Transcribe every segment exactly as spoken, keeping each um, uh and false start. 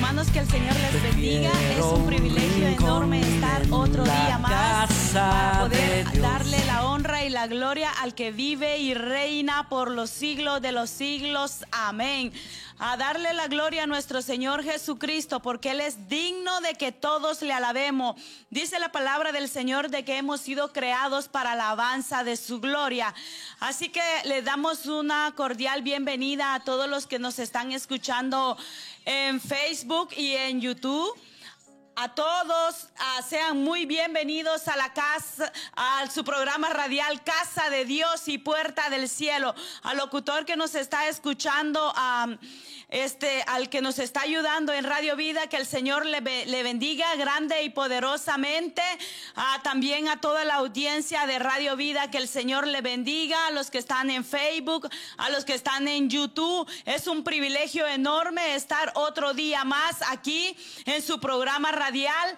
hermanos, que el Señor les bendiga. Es un privilegio enorme estar otro día más para poder darle la honra y la gloria al que vive y reina por los siglos de los siglos. Amén. A darle la gloria a nuestro Señor Jesucristo, porque Él es digno de que todos le alabemos. Dice la palabra del Señor de que hemos sido creados para la alabanza de su gloria. Así que le damos una cordial bienvenida a todos los que nos están escuchando en Facebook y en YouTube. A todos uh, sean muy bienvenidos a la casa, a su programa radial Casa de Dios y Puerta del Cielo. Al locutor que nos está escuchando, um, este, al que nos está ayudando en Radio Vida, que el Señor le, le bendiga grande y poderosamente. Uh, también a toda la audiencia de Radio Vida, que el Señor le bendiga. A los que están en Facebook, a los que están en YouTube. Es un privilegio enorme estar otro día más aquí en su programa radial.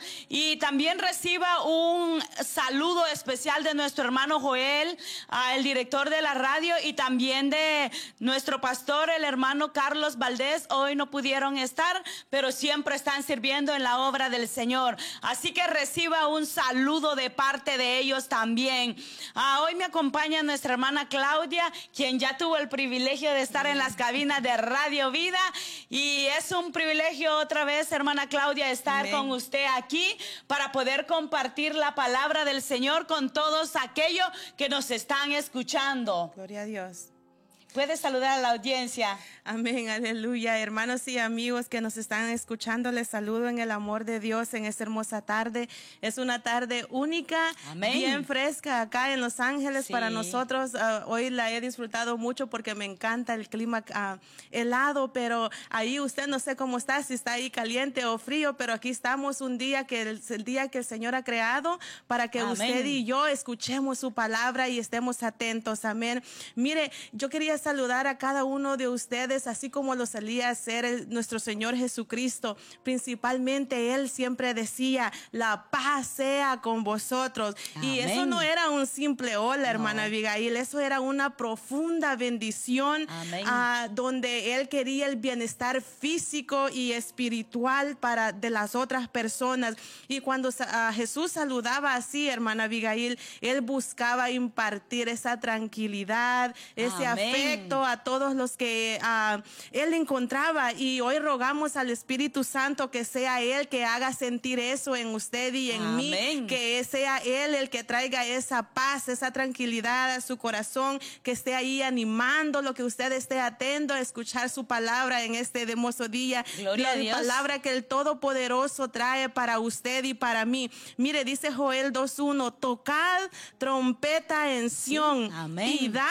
Y también reciba un saludo especial de nuestro hermano Joel, uh, el director de la radio, y también de nuestro pastor, el hermano Carlos Valdés. Hoy no pudieron estar, pero siempre están sirviendo en la obra del Señor. Así que reciba un saludo de parte de ellos también. Uh, hoy me acompaña nuestra hermana Claudia, quien ya tuvo el privilegio de estar en las cabinas de Radio Vida. Y es un privilegio otra vez, hermana Claudia, estar Amén. Con usted aquí para poder compartir la palabra del Señor con todos aquellos que nos están escuchando. Gloria a Dios. Puede saludar a la audiencia. Amén, aleluya. Hermanos y amigos que nos están escuchando, les saludo en el amor de Dios en esta hermosa tarde. Es una tarde única, Amén. Bien fresca acá en Los Ángeles sí. Para nosotros. Uh, hoy la he disfrutado mucho porque me encanta el clima uh, helado, pero ahí usted no sé cómo está, si está ahí caliente o frío, pero aquí estamos un día que el, el día que el Señor ha creado para que Amén. Usted y yo escuchemos su palabra y estemos atentos. Amén. Mire, yo quería saludar a cada uno de ustedes, así como lo solía hacer el, nuestro Señor Jesucristo. Principalmente Él siempre decía, la paz sea con vosotros. Amén. Y eso no era un simple hola, hermana no. Abigail, eso era una profunda bendición uh, donde Él quería el bienestar físico y espiritual para de las otras personas. Y cuando uh, Jesús saludaba así, hermana Abigail, Él buscaba impartir esa tranquilidad, ese Amén. Afecto a todos los que uh, Él encontraba. Y hoy rogamos al Espíritu Santo que sea Él que haga sentir eso en usted y en Amén. Mí, que sea Él el que traiga esa paz, esa tranquilidad a su corazón, que esté ahí animándolo, que usted esté atento a escuchar su palabra en este hermoso día. Gloria la a Dios. Palabra que el Todopoderoso trae para usted y para mí. Mire, dice Joel dos uno, tocad trompeta en Sión sí. y dad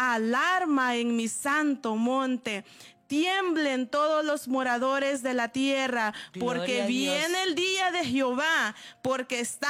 alarma en mi santo monte. Tiemblen todos los moradores de la tierra, Gloria porque viene el día de Jehová, porque está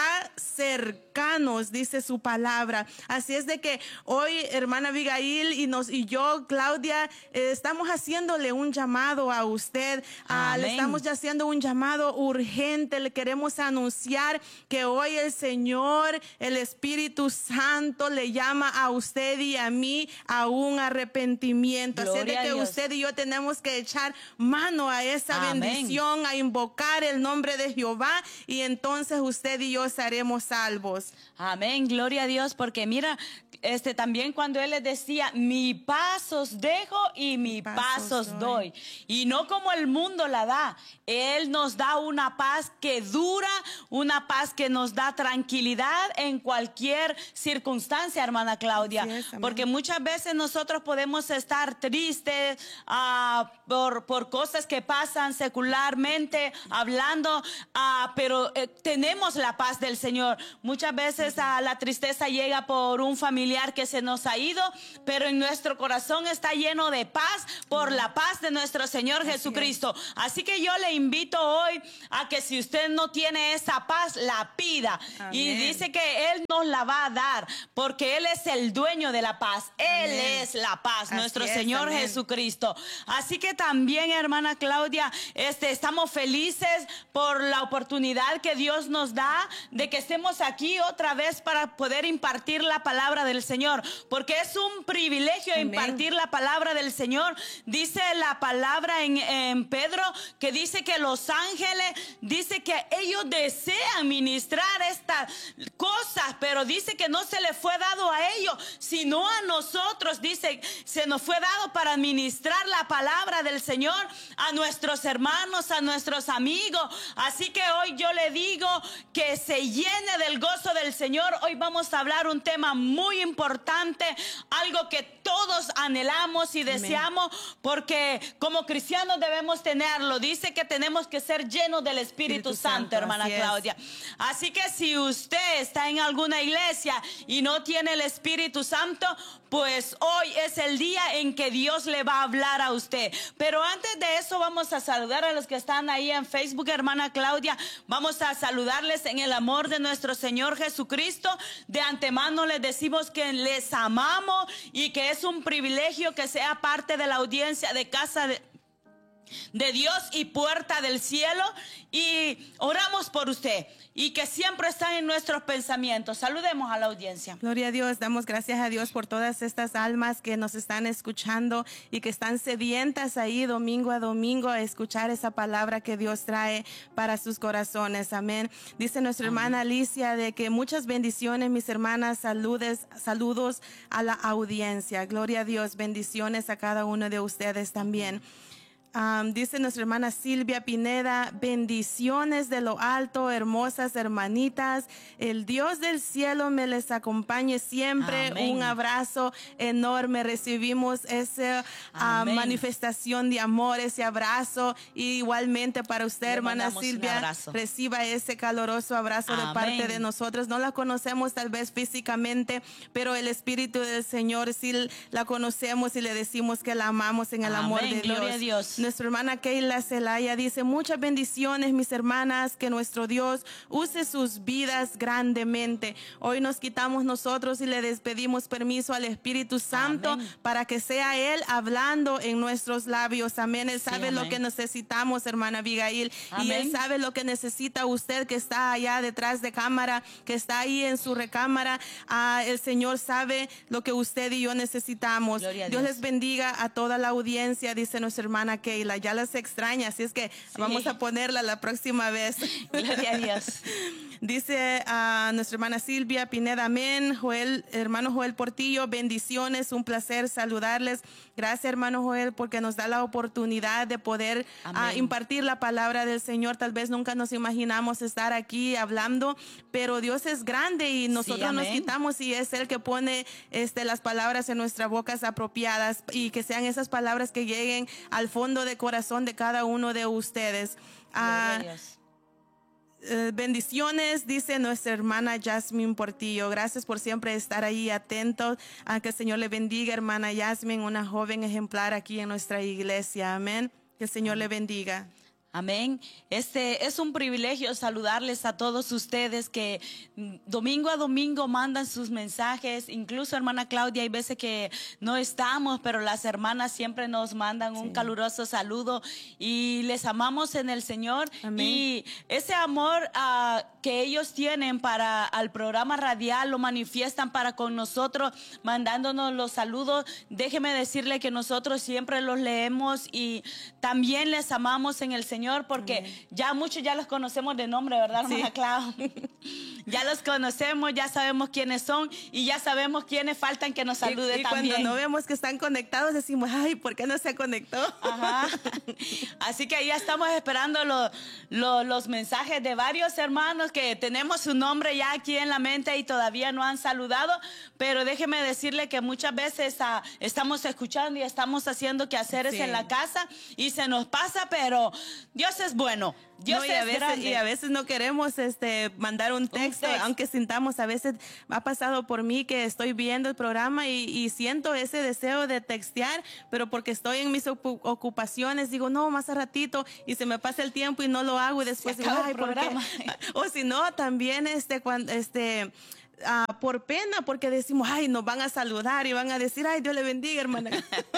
cercanos, dice su palabra. Así es de que hoy, hermana Abigail y, nos, y yo, Claudia, eh, estamos haciéndole un llamado a usted. Uh, le estamos ya haciendo un llamado urgente. Le queremos anunciar que hoy el Señor, el Espíritu Santo, le llama a usted y a mí a un arrepentimiento. Gloria Así es de que usted y yo tenemos Tenemos que echar mano a esa Amén. Bendición, a invocar el nombre de Jehová, y entonces usted y yo seremos salvos. Amén, gloria a Dios, porque mira, este también cuando Él les decía, mi paz os dejo y mi, mi paz os doy. doy. Y no como el mundo la da. Él nos da una paz que dura, una paz que nos da tranquilidad en cualquier circunstancia, hermana Claudia. Es, porque muchas veces nosotros podemos estar tristes, uh, por, por cosas que pasan secularmente, hablando, uh, pero eh, tenemos la paz del Señor. Muchas veces uh, la tristeza llega por un familiar que se nos ha ido, pero en nuestro corazón está lleno de paz por la paz de nuestro Señor Así Jesucristo. Es. Así que yo le invito hoy a que si usted no tiene esa paz, la pida. Amén. Y dice que Él nos la va a dar, porque Él es el dueño de la paz. Él Amén. Es la paz, Así nuestro es, Señor Amén. Jesucristo. Así que también, hermana Claudia, este, estamos felices por la oportunidad que Dios nos da de que estemos aquí otra vez para poder impartir la palabra del Señor, porque es un privilegio Amén. Impartir la palabra del Señor. Dice la palabra en, en Pedro, que dice que los ángeles, dice que ellos desean ministrar estas cosas, pero dice que no se les fue dado a ellos, sino a nosotros. Dice, se nos fue dado para ministrar la palabra del Señor a nuestros hermanos, a nuestros amigos. Así que hoy yo le digo que se llene del gozo del Señor. Hoy vamos a hablar un tema muy importante, algo que todos anhelamos y deseamos, Amén. Porque como cristianos debemos tenerlo. Dice que tenemos que ser llenos del Espíritu, Espíritu Santo, Santo, hermana así Claudia. Así que si usted está en alguna iglesia y no tiene el Espíritu Santo, pues hoy es el día en que Dios le va a hablar a usted. Pero antes de eso vamos a saludar a los que están ahí en Facebook, hermana Claudia. Vamos a saludarles en el amor de nuestro Señor Jesucristo. De antemano les decimos que les amamos y que es un privilegio que sea parte de la audiencia de Casa de de Dios y Puerta del Cielo, y oramos por usted y que siempre está en nuestros pensamientos. Saludemos a la audiencia. Gloria a Dios, damos gracias a Dios por todas estas almas que nos están escuchando y que están sedientas ahí domingo a domingo a escuchar esa palabra que Dios trae para sus corazones. Amén. Dice nuestra Amén. Hermana Alicia de que muchas bendiciones, mis hermanas, saludes, saludos a la audiencia. Gloria a Dios, bendiciones a cada uno de ustedes también. Um, dice nuestra hermana Silvia Pineda, bendiciones de lo alto, hermosas hermanitas. El Dios del cielo me les acompañe siempre. Amén. Un abrazo enorme. Recibimos esa uh, manifestación de amor, ese abrazo. Y igualmente para usted, Le hermana Silvia, reciba ese caloroso abrazo Amén. De parte de nosotros. No la conocemos tal vez físicamente, pero el Espíritu del Señor sí la conocemos y le decimos que la amamos en el Amén. Amor de Dios. Gloria a Dios. Nuestra hermana Keila Zelaya dice, muchas bendiciones, mis hermanas, que nuestro Dios use sus vidas grandemente. Hoy nos quitamos nosotros y le despedimos permiso al Espíritu Santo Amén. Para que sea Él hablando en nuestros labios. Amén. Él sabe sí, lo que necesitamos, hermana Abigail. Amén. Y Él sabe lo que necesita usted que está allá detrás de cámara, que está ahí en su recámara. Ah, el Señor sabe lo que usted y yo necesitamos. Dios. Dios les bendiga a toda la audiencia, dice nuestra hermana Keila. Ya las extraña, así es que sí. Vamos a ponerla la próxima vez. Gloria a Dios. Dice a uh, nuestra hermana Silvia Pineda, amén. Joel, hermano Joel Portillo, bendiciones, un placer saludarles. Gracias, hermano Joel, porque nos da la oportunidad de poder uh, impartir la palabra del Señor. Tal vez nunca nos imaginamos estar aquí hablando, pero Dios es grande y nosotros sí, nos quitamos y es Él que pone este, las palabras en nuestras bocas apropiadas y que sean esas palabras que lleguen al fondo de corazón de cada uno de ustedes. Uh, Uh, bendiciones, dice nuestra hermana Jasmine Portillo. Gracias por siempre estar ahí atentos. A que el Señor le bendiga, hermana Jasmine, una joven ejemplar aquí en nuestra iglesia. Amén. Que el Señor le bendiga. Amén. Este es un privilegio saludarles a todos ustedes que domingo a domingo mandan sus mensajes. Incluso, hermana Claudia, hay veces que no estamos, pero las hermanas siempre nos mandan un sí. caluroso saludo y les amamos en el Señor. Amén. Y ese amor uh, que ellos tienen para al programa radial lo manifiestan para con nosotros, mandándonos los saludos. Déjeme decirle que nosotros siempre los leemos y también les amamos en el Señor. Porque Amén. Ya muchos ya los conocemos de nombre, ¿verdad, hermana sí. Clau? Ya los conocemos, ya sabemos quiénes son y ya sabemos quiénes faltan que nos salude y, y también. Cuando no vemos que están conectados decimos, ay, ¿por qué no se conectó? Ajá. Así que ya estamos esperando lo, lo, los mensajes de varios hermanos que tenemos su nombre ya aquí en la mente y todavía no han saludado, pero déjeme decirle que muchas veces uh, estamos escuchando y estamos haciendo quehaceres sí. en la casa y se nos pasa, pero Dios es bueno. Dios no, y es a veces, grande. Y a veces no queremos este, mandar un texto, un texto, aunque sintamos, a veces ha pasado por mí que estoy viendo el programa y, y siento ese deseo de textear, pero porque estoy en mis ocupaciones, digo, no, más a ratito, y se me pasa el tiempo y no lo hago y después digo, ay, ¿por qué? O si no, también este, cuando, este, uh, por pena, porque decimos, ay, nos van a saludar y van a decir, ay, Dios le bendiga, hermana.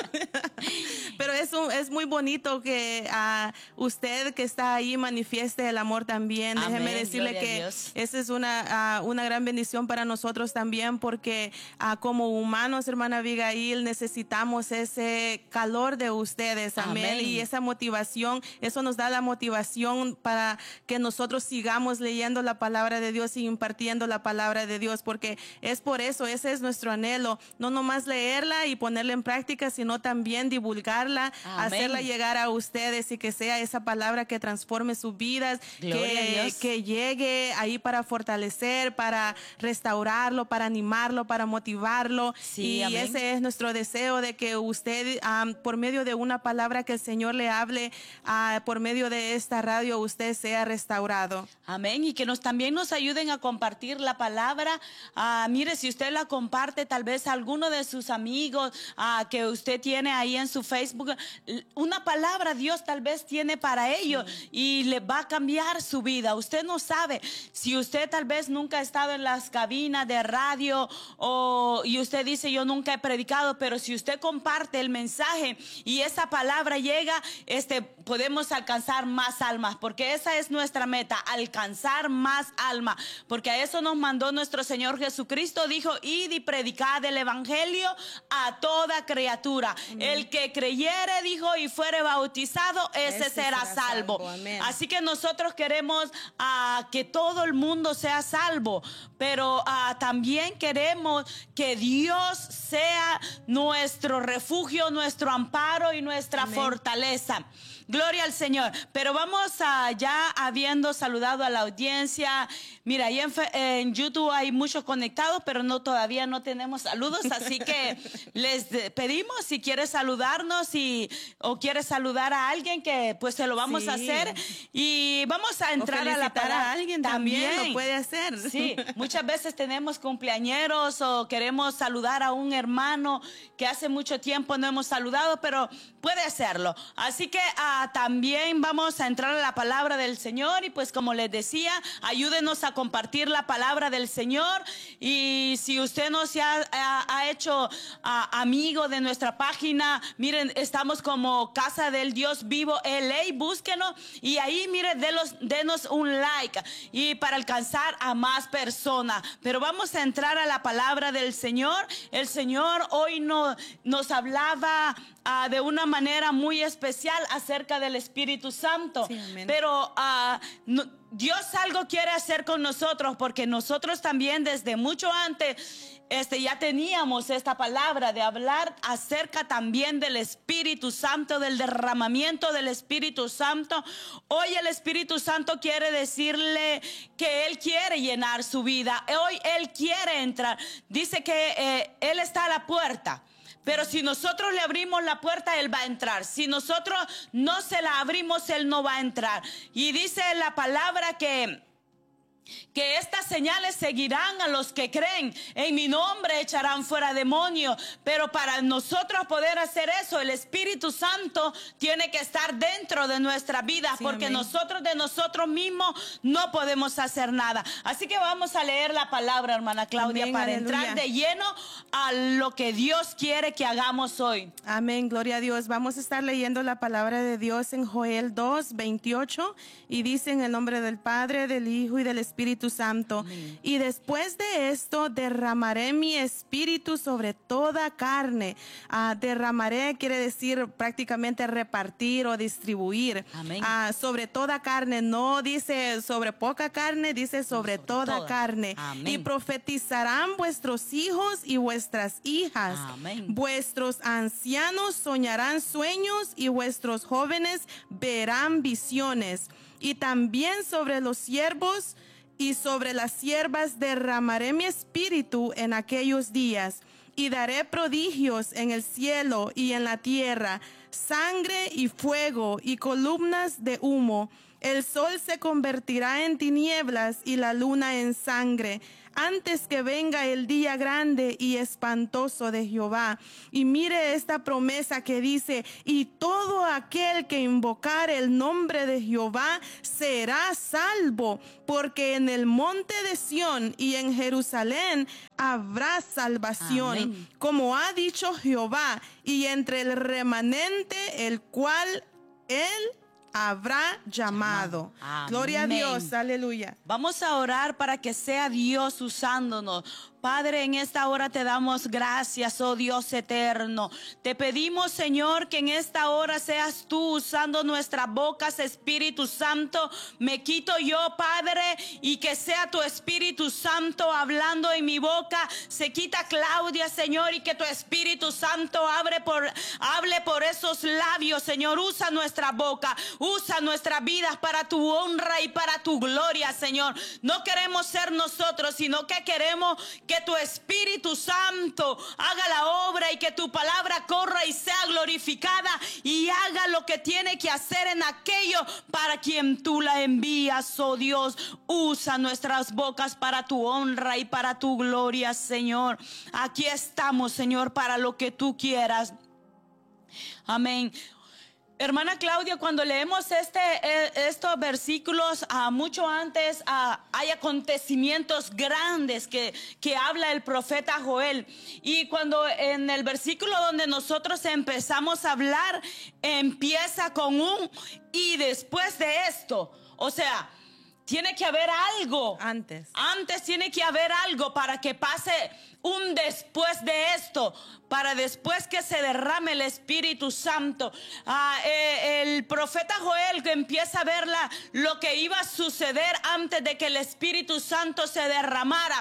Pero es, un, es muy bonito que uh, usted que está ahí manifieste el amor también. Amén. Déjeme decirle Gloria que esa es una, uh, una gran bendición para nosotros también, porque uh, como humanos, hermana Abigail, necesitamos ese calor de ustedes. Amén. Amén. Y esa motivación, eso nos da la motivación para que nosotros sigamos leyendo la palabra de Dios y impartiendo la palabra de Dios, porque es por eso, ese es nuestro anhelo, no nomás leerla y ponerla en práctica, sino también divulgarla, Amén. Hacerla llegar a ustedes y que sea esa palabra que transforme sus vidas, que, que llegue ahí para fortalecer, para restaurarlo, para animarlo, para motivarlo. Sí, y amén. Ese es nuestro deseo, de que usted um, por medio de una palabra que el Señor le hable, uh, por medio de esta radio, usted sea restaurado. Amén. Y que nos también nos ayuden a compartir la palabra. Uh, mire, si usted la comparte, tal vez a alguno de sus amigos uh, que usted tiene ahí en su Facebook, una palabra Dios tal vez tiene para ellos, sí. Y le va a cambiar su vida. Usted no sabe si usted tal vez nunca ha estado en las cabinas de radio o, y usted dice, yo nunca he predicado, pero si usted comparte el mensaje y esa palabra llega, este, podemos alcanzar más almas, porque esa es nuestra meta, alcanzar más almas, porque a eso nos mandó nuestro Señor Jesucristo. Dijo, id y predicad el evangelio a toda criatura. Amén. El que creyere, dijo, y fuere bautizado, ese, ese será, será salvo. salvo. Así que nosotros queremos uh, que todo el mundo sea salvo, pero uh, también queremos que Dios sea nuestro refugio, nuestro amparo y nuestra Amén. Fortaleza. Gloria al Señor. Pero vamos a, ya habiendo saludado a la audiencia. Mira, ahí en, en YouTube hay muchos conectados, pero no, todavía no tenemos saludos. Así que les pedimos, si quieres saludarnos y, o quieres saludar a alguien, que pues se lo vamos sí. a hacer. Y vamos a entrar a la palabra. A alguien también, también lo puede hacer. Sí, muchas veces tenemos cumpleañeros o queremos saludar a un hermano que hace mucho tiempo no hemos saludado, pero puede hacerlo. Así que uh, también vamos a entrar a la palabra del Señor y pues como les decía, ayúdenos a compartir la palabra del Señor. Y si usted no se ha, ha, ha hecho uh, amigo de nuestra página, miren, estamos como Casa del Dios Vivo L A, búsquenos y ahí miren, denos, denos un like y para alcanzar a más personas. Pero vamos a entrar a la palabra del Señor. El Señor hoy no, nos hablaba Uh, de una manera muy especial acerca del Espíritu Santo. Sí, pero uh, no, Dios algo quiere hacer con nosotros, porque nosotros también desde mucho antes este, ya teníamos esta palabra de hablar acerca también del Espíritu Santo, del derramamiento del Espíritu Santo. Hoy el Espíritu Santo quiere decirle que Él quiere llenar su vida. Hoy Él quiere entrar. Dice que eh, Él está a la puerta. Pero si nosotros le abrimos la puerta, Él va a entrar. Si nosotros no se la abrimos, Él no va a entrar. Y dice la palabra que, que estas señales seguirán a los que creen. En mi nombre echarán fuera demonios. Pero para nosotros poder hacer eso, el Espíritu Santo tiene que estar dentro de nuestra vida. Sí, porque amén. Nosotros de nosotros mismos no podemos hacer nada. Así que vamos a leer la palabra, hermana Claudia, amén, para aleluya. Entrar de lleno a lo que Dios quiere que hagamos hoy. Amén, gloria a Dios. Vamos a estar leyendo la palabra de Dios en Joel dos, veintiocho. Y dice en el nombre del Padre, del Hijo y del Espíritu Santo. Amén. Y después de esto derramaré mi espíritu sobre toda carne. Uh, derramaré quiere decir prácticamente repartir o distribuir. Uh, sobre toda carne, no dice sobre poca carne, dice sobre, no, sobre toda, toda carne. Amén. Y profetizarán vuestros hijos y vuestras hijas. Amén. Vuestros ancianos soñarán sueños y vuestros jóvenes verán visiones. Y también sobre los siervos y sobre las siervas derramaré mi espíritu en aquellos días, y daré prodigios en el cielo y en la tierra, sangre y fuego y columnas de humo. El sol se convertirá en tinieblas y la luna en sangre, antes que venga el día grande y espantoso de Jehová. Y mire esta promesa que dice: y todo aquel que invocare el nombre de Jehová será salvo, porque en el monte de Sión y en Jerusalén habrá salvación. Amén. Como ha dicho Jehová, y entre el remanente el cual él habrá llamado. Amén. Gloria a Dios, aleluya. Vamos a orar para que sea Dios usándonos. Padre, en esta hora te damos gracias, oh Dios eterno. Te pedimos, Señor, que en esta hora seas tú usando nuestras bocas, Espíritu Santo. Me quito yo, Padre, y que sea tu Espíritu Santo hablando en mi boca. Se quita Claudia, Señor, y que tu Espíritu Santo hable por, hable por esos labios, Señor. Usa nuestra boca, usa nuestras vidas para tu honra y para tu gloria, Señor. No queremos ser nosotros, sino que queremos que tu Espíritu Santo haga la obra y que tu palabra corra y sea glorificada y haga lo que tiene que hacer en aquello para quien tú la envías, oh Dios. Usa nuestras bocas para tu honra y para tu gloria, Señor. Aquí estamos, Señor, para lo que tú quieras. Amén. Hermana Claudia, cuando leemos este, eh, estos versículos, uh, mucho antes uh, hay acontecimientos grandes que, que habla el profeta Joel. Y cuando en el versículo donde nosotros empezamos a hablar, empieza con un y después de esto. O sea, tiene que haber algo. Antes. Antes tiene que haber algo para que pase un después de esto, para después que se derrame el Espíritu Santo. Ah, eh, el profeta Joel que empieza a ver la, lo que iba a suceder antes de que el Espíritu Santo se derramara.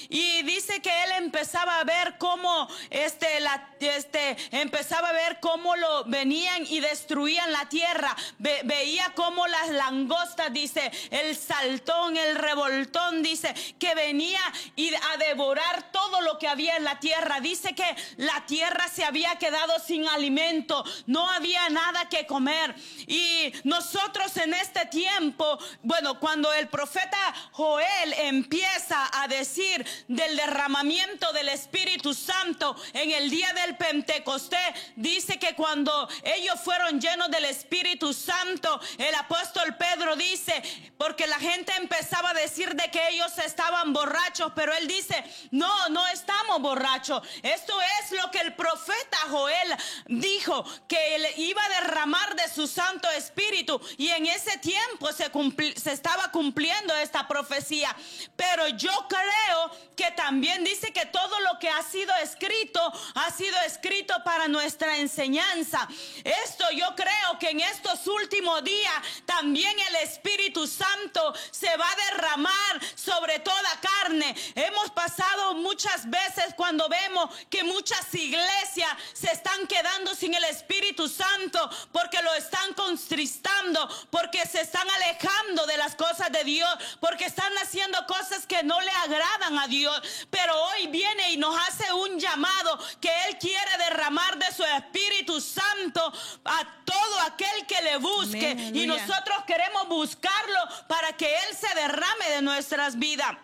Y dice que él empezaba a ver cómo este, la, este, empezaba a ver cómo lo venían y destruían la tierra. Ve, veía cómo las langostas, dice, el saltón, el revoltón, dice, que venía y a devorar todo lo que había en la tierra. Dice que la tierra se había quedado sin alimento, no había nada que comer. Y nosotros en este tiempo, bueno, cuando el profeta Joel empieza a decir del derramamiento del Espíritu Santo en el día del Pentecostés, dice que cuando ellos fueron llenos del Espíritu Santo, el apóstol Pedro dice, porque la gente empezaba a decir de que ellos estaban borrachos, pero él dice, no, no estamos borrachos. Esto es lo que el profeta Joel dijo, que él iba a derramar de su Santo Espíritu, y en ese tiempo se, cumpli- se estaba cumpliendo esta profecía. Pero yo creo que también dice que todo lo que ha sido escrito ha sido escrito para nuestra enseñanza. Esto yo creo que en estos últimos días también el Espíritu Santo se va a derramar sobre toda carne. Hemos pasado muchas veces cuando vemos que muchas iglesias se están quedando sin el Espíritu Santo porque lo están contristando, porque se están alejando de las cosas de Dios, porque están haciendo cosas que no le agradan a Dios. Pero hoy viene y nos hace un llamado que Él quiere derramar de su Espíritu Santo a todo aquel que le busque. Amén, y nosotros queremos buscarlo para que Él se derrame de nuestras vidas.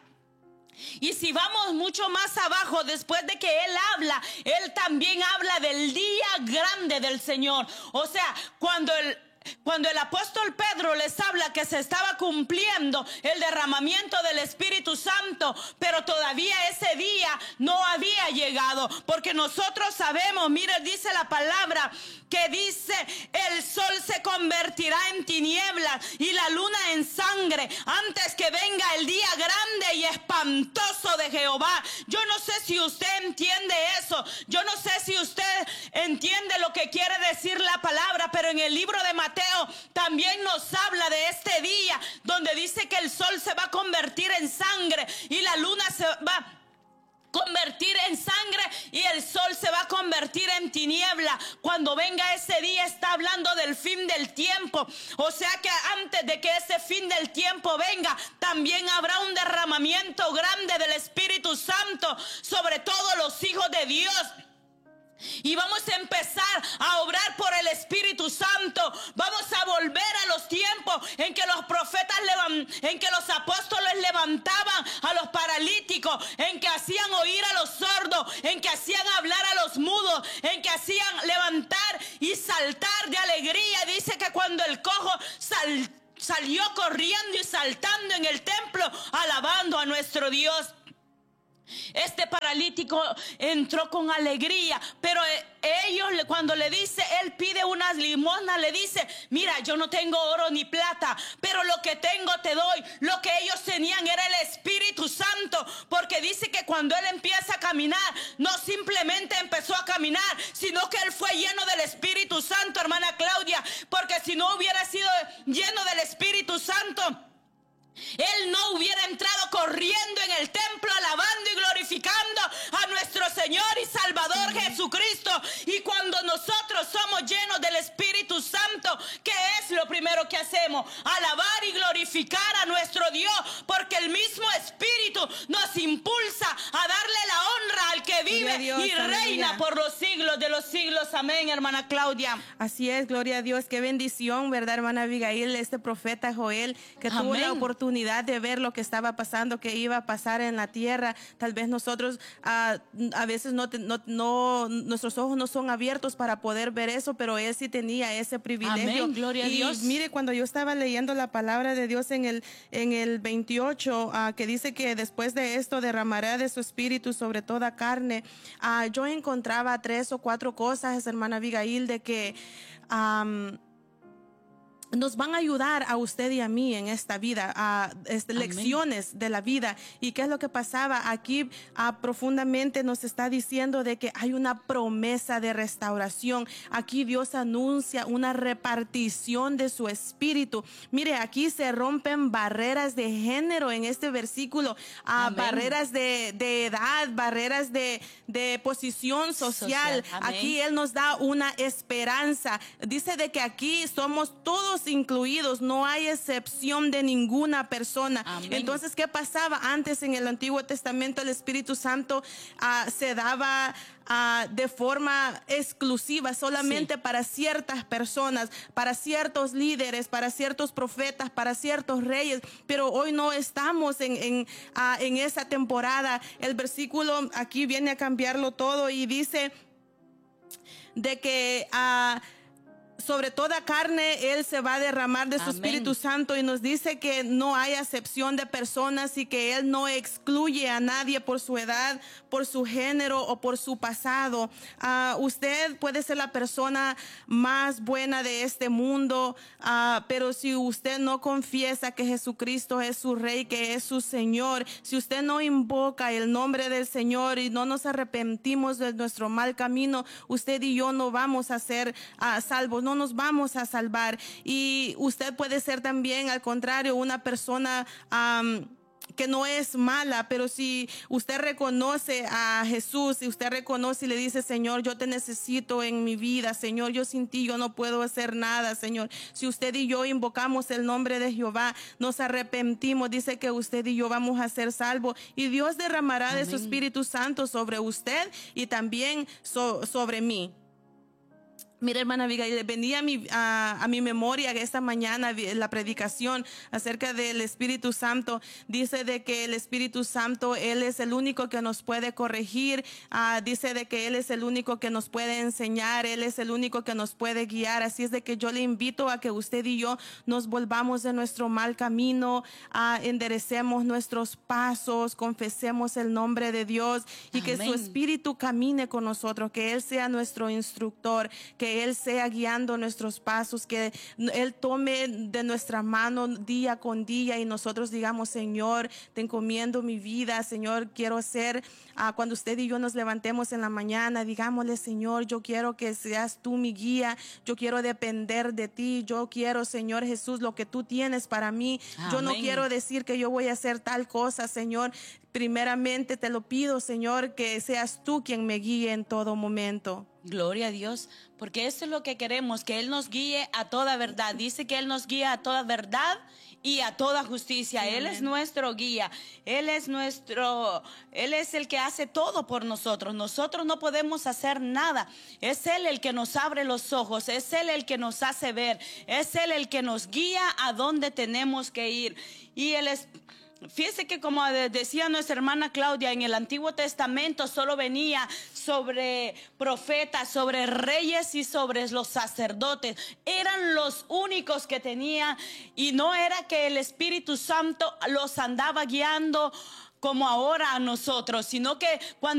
Y si vamos mucho más abajo, después de que Él habla, Él también habla del día grande del Señor. O sea, cuando el Cuando el apóstol Pedro les habla que se estaba cumpliendo el derramamiento del Espíritu Santo, pero todavía ese día no había llegado, porque nosotros sabemos, mire, dice la palabra que dice, el sol se convertirá en tinieblas y la luna en sangre antes que venga el día grande y espantoso de Jehová. Yo no sé si usted entiende eso, yo no sé si usted entiende lo que quiere decir la palabra, pero en el libro de Mateo también nos habla de este día donde dice que el sol se va a convertir en sangre y la luna se va a convertir en sangre y el sol se va a convertir en tiniebla. Cuando venga ese día está hablando del fin del tiempo. O sea que antes de que ese fin del tiempo venga, también habrá un derramamiento grande del Espíritu Santo sobre todos los hijos de Dios. Y vamos a empezar a obrar por el Espíritu Santo. Vamos a volver a los tiempos en que los en que los apóstoles levantaban a los paralíticos, en que hacían oír a los sordos, en que hacían hablar a los mudos, en que hacían levantar y saltar de alegría. Dice que cuando el cojo sal, salió corriendo y saltando en el templo, alabando a nuestro Dios. Este paralítico entró con alegría, pero ellos cuando le dice, él pide unas limosnas, le dice, mira, yo no tengo oro ni plata, pero lo que tengo te doy. Lo que ellos tenían era el Espíritu Santo, porque dice que cuando él empieza a caminar, no simplemente empezó a caminar, sino que él fue lleno del Espíritu Santo, hermana Claudia, porque si no hubiera sido lleno del Espíritu Santo, él no hubiera entrado corriendo en el templo, alabando y glorificando a nuestro Señor y Salvador Jesucristo. Y cuando nosotros somos llenos del Espíritu Santo, ¿qué es lo primero que hacemos? Alabar y glorificar a nuestro Dios, porque el mismo Espíritu nos impulsa a darle la honra al que vive Dios, y aleluya. Reina por los siglos de los siglos. Amén, hermana Claudia. Así es, gloria a Dios. Qué bendición, ¿verdad, hermana Abigail? Este profeta Joel, que Amén. Tuvo la oportunidad de ver lo que estaba pasando, que iba a pasar en la tierra. Tal vez nosotros uh, a veces no, no, no, nuestros ojos no son abiertos para poder ver eso, pero él sí tenía ese privilegio. Amén, gloria a y Dios. Mire, cuando yo estaba leyendo la palabra de Dios en el, en el veintiocho, uh, que dice que después de esto derramará de su espíritu sobre toda carne, uh, yo encontraba tres o cuatro cosas, hermana Abigail, de que um, nos van a ayudar a usted y a mí en esta vida, a este, lecciones de la vida. ¿Y qué es lo que pasaba? Aquí a, profundamente nos está diciendo de que hay una promesa de restauración. Aquí Dios anuncia una repartición de su espíritu. Mire, aquí se rompen barreras de género en este versículo, a barreras de, de edad, barreras de, de posición social. social. Aquí Él nos da una esperanza. Dice de que aquí somos todos incluidos, no hay excepción de ninguna persona. Amén. Entonces, ¿qué pasaba antes en el Antiguo Testamento? El Espíritu Santo uh, se daba uh, de forma exclusiva solamente sí. para ciertas personas, para ciertos líderes, para ciertos profetas, para ciertos reyes, pero hoy no estamos en, en, uh, en esa temporada. El versículo aquí viene a cambiarlo todo y dice de que uh, sobre toda carne Él se va a derramar de su Amén. Espíritu Santo, y nos dice que no hay acepción de personas y que Él no excluye a nadie por su edad, por su género o por su pasado. Uh, usted puede ser la persona más buena de este mundo, uh, pero si usted no confiesa que Jesucristo es su Rey, que es su Señor, si usted no invoca el nombre del Señor y no nos arrepentimos de nuestro mal camino, usted y yo no vamos a ser uh, salvos, no nos vamos a salvar. Y usted puede ser también, al contrario, una persona um, que no es mala, pero si usted reconoce a Jesús, si usted reconoce y le dice, Señor, yo te necesito en mi vida, Señor, yo sin ti yo no puedo hacer nada, Señor. Si usted y yo invocamos el nombre de Jehová, nos arrepentimos, dice que usted y yo vamos a ser salvos, y Dios derramará Amén. De su Espíritu Santo sobre usted y también so, sobre mí. Mira, hermana Abigail, venía a mi, a, a mi memoria esta mañana la predicación acerca del Espíritu Santo. Dice de que el Espíritu Santo, Él es el único que nos puede corregir. Uh, dice de que Él es el único que nos puede enseñar. Él es el único que nos puede guiar. Así es de que yo le invito a que usted y yo nos volvamos de nuestro mal camino, uh, enderecemos nuestros pasos, confesemos el nombre de Dios y Amén. Que su Espíritu camine con nosotros, que Él sea nuestro instructor, que Que Él sea guiando nuestros pasos, que Él tome de nuestra mano día con día y nosotros digamos, Señor, te encomiendo mi vida, Señor, quiero ser, uh, cuando usted y yo nos levantemos en la mañana, digámosle, Señor, yo quiero que seas tú mi guía, yo quiero depender de ti, yo quiero, Señor Jesús, lo que tú tienes para mí. Amén. Yo no quiero decir que yo voy a hacer tal cosa, Señor, primeramente te lo pido, Señor, que seas tú quien me guíe en todo momento. Gloria a Dios, porque eso es lo que queremos, que Él nos guíe a toda verdad. Dice que Él nos guía a toda verdad y a toda justicia. Sí, Él amén. Es nuestro guía, Él es nuestro, Él es el que hace todo por nosotros. Nosotros no podemos hacer nada. Es Él el que nos abre los ojos, es Él el que nos hace ver, es Él el que nos guía a dónde tenemos que ir. Y Él es... Fíjese que, como decía nuestra hermana Claudia, en el Antiguo Testamento solo venía sobre profetas, sobre reyes y sobre los sacerdotes. Eran los únicos que tenían, y no era que el Espíritu Santo los andaba guiando como ahora a nosotros, sino que cuando